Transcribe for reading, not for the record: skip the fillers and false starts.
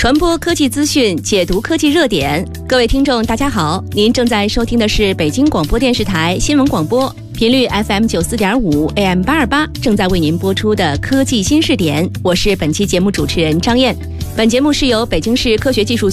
传播科技资讯，解读科技热点。各位听众大家好，您正在收听的是北京广播电视台新闻广播，频率 FM 94.5 AM 828，正在为您播出的科技新视点。我是本期节目主持人张燕。本节目是由北京市科学技术